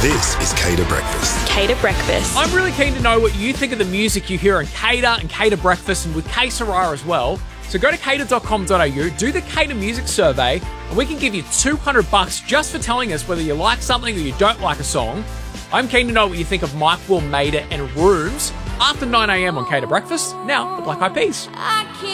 This is Cater Breakfast. Cater Breakfast. I'm really keen to know what you think of the music you hear on Cater and Cater Breakfast and with K Sarah as well. So go to cater.com.au, do the Cater Music Survey, and we can give you $200 just for telling us whether you like something or you don't like a song. I'm keen to know what you think of Mike Will, Maida and Rooms after 9 a.m. on Cater Breakfast. Now, the Black Eyed Peas.